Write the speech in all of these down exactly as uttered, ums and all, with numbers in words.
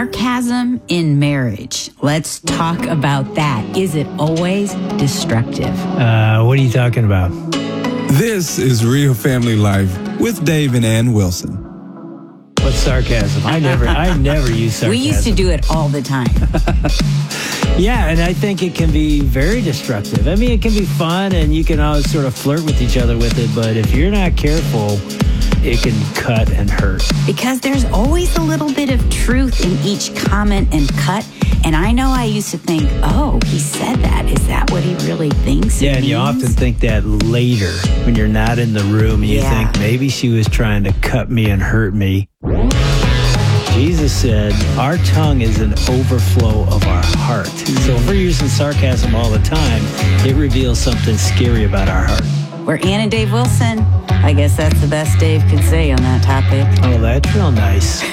Sarcasm in marriage. Let's talk about that. Is it always destructive? Uh, what are you talking about? This is Real Family Life with Dave and Ann Wilson. What's sarcasm? I never, I never use sarcasm. We used to do it all the time. Yeah, and I think it can be very destructive. I mean, it can be fun, and you can always sort of flirt with each other with it, but if you're not careful, it can cut and hurt. Because there's always a little bit of truth in each comment and cut. And I know I used to think, oh, he said that. Is that what he really thinks? Yeah, and you often think that later when you're not in the room. And you Yeah. think maybe she was trying to cut me and hurt me. Jesus said, our tongue is an overflow of our heart. So if we're using sarcasm all the time, it reveals something scary about our heart. We're Ann and Dave Wilson. I guess that's the best Dave could say on that topic. Oh, that's real nice.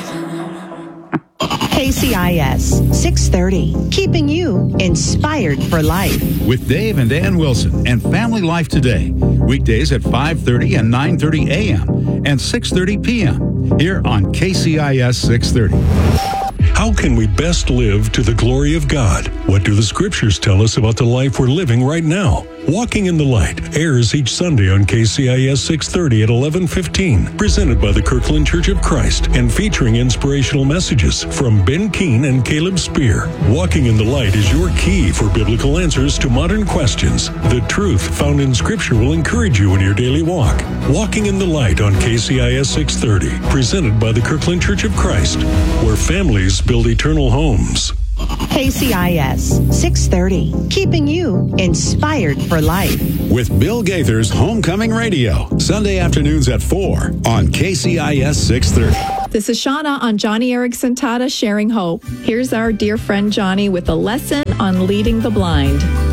K C I S six thirty, keeping you inspired for life. With Dave and Ann Wilson and Family Life Today. Weekdays at five thirty and nine thirty a.m. and six thirty p.m. here on K C I S six thirty. How can we best live to the glory of God? What do the scriptures tell us about the life we're living right now? Walking in the Light airs each Sunday on K C I S six thirty at eleven fifteen, presented by the Kirkland Church of Christ and featuring inspirational messages from Ben Keene and Caleb Spear. Walking in the Light is your key for biblical answers to modern questions. The truth found in Scripture will encourage you in your daily walk. Walking in the Light on K C I S six thirty, presented by the Kirkland Church of Christ, where families build eternal homes. K C I S six thirty, keeping you inspired for life. With Bill Gaither's Homecoming Radio, Sunday afternoons at four on K C I S six thirty. This is Shauna on Johnny Erickson Tata Sharing Hope. Here's our dear friend Johnny with a lesson on leading the blind.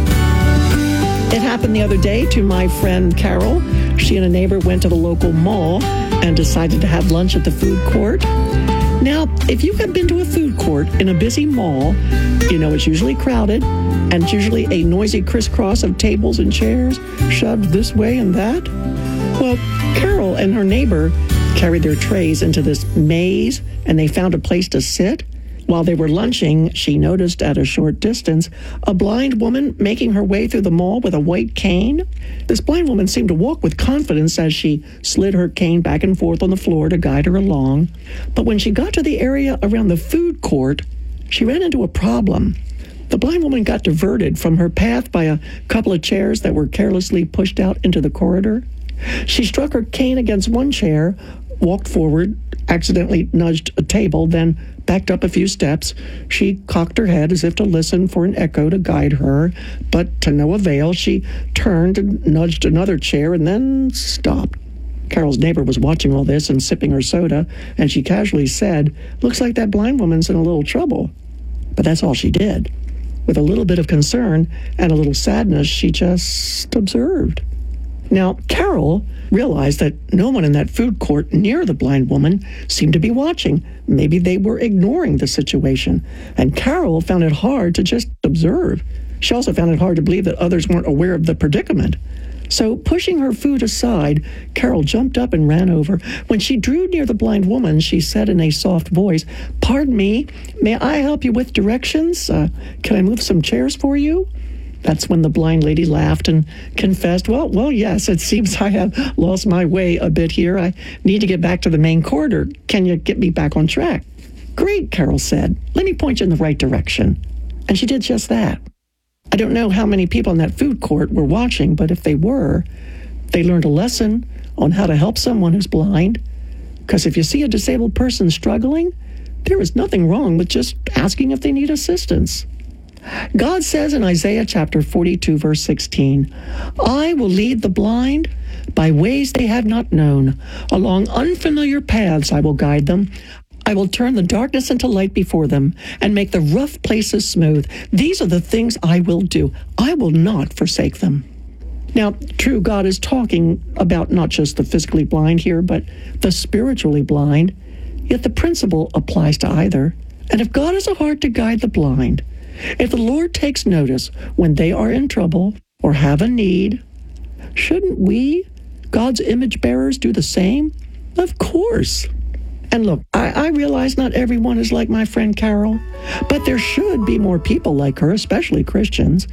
It happened the other day to my friend Carol. She and a neighbor went to the local mall and decided to have lunch at the food court. Now, if you have been to a food court in a busy mall, you know it's usually crowded and it's usually a noisy crisscross of tables and chairs shoved this way and that. Well, Carol and her neighbor carried their trays into this maze and they found a place to sit. While they were lunching, she noticed at a short distance a blind woman making her way through the mall with a white cane. This blind woman seemed to walk with confidence as she slid her cane back and forth on the floor to guide her along. But when she got to the area around the food court, she ran into a problem. The blind woman got diverted from her path by a couple of chairs that were carelessly pushed out into the corridor. She struck her cane against one chair, walked forward, accidentally nudged a table, then backed up a few steps. She cocked her head as if to listen for an echo to guide her, but to no avail. She turned and nudged another chair and then stopped. Carol's neighbor was watching all this and sipping her soda, and she casually said, "Looks like that blind woman's in a little trouble." But that's all she did. With a little bit of concern and a little sadness, she just observed. Now, Carol realized that no one in that food court near the blind woman seemed to be watching. Maybe they were ignoring the situation. And Carol found it hard to just observe. She also found it hard to believe that others weren't aware of the predicament. So, pushing her food aside, Carol jumped up and ran over. When she drew near the blind woman, she said in a soft voice, "Pardon me, may I help you with directions? Uh, can I move some chairs for you?" That's when the blind lady laughed and confessed, well, well, yes, it seems I have lost my way a bit here. I need to get back to the main corridor. Can you get me back on track? Great, Carol said. Let me point you in the right direction. And she did just that. I don't know how many people in that food court were watching, but if they were, they learned a lesson on how to help someone who's blind. Because if you see a disabled person struggling, there is nothing wrong with just asking if they need assistance. God says in Isaiah chapter forty-two, verse sixteen, "I will lead the blind by ways they have not known. Along unfamiliar paths I will guide them. I will turn the darkness into light before them and make the rough places smooth. These are the things I will do. I will not forsake them." Now, true, God is talking about not just the physically blind here, but the spiritually blind. Yet the principle applies to either. And if God has a heart to guide the blind, if the Lord takes notice when they are in trouble or have a need, shouldn't we, God's image bearers, do the same? Of course. And look, I, I realize not everyone is like my friend Carol, but there should be more people like her, especially Christians.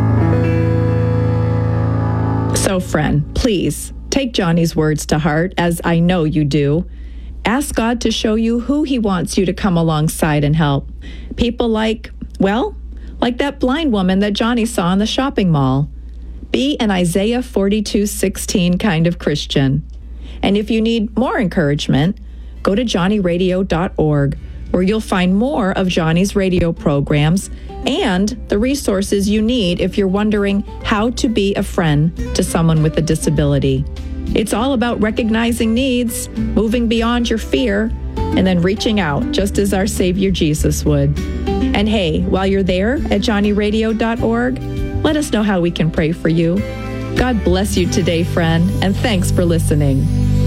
So, friend, please take Johnny's words to heart, as I know you do. Ask God to show you who he wants you to come alongside and help. People like, well, like that blind woman that Johnny saw in the shopping mall. Be an Isaiah forty-two sixteen kind of Christian. And if you need more encouragement, go to johnny radio dot org, where you'll find more of Johnny's radio programs and the resources you need if you're wondering how to be a friend to someone with a disability. It's all about recognizing needs, moving beyond your fear, and then reaching out just as our Savior Jesus would. And hey, while you're there at johnny radio dot org, let us know how we can pray for you. God bless you today, friend, and thanks for listening.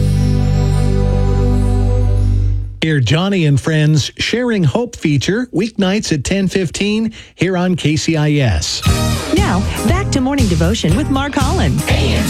Hear Johnny and Friends Sharing Hope feature weeknights at ten fifteen here on K C I S. Now, back to Morning Devotion with Mark Holland. A M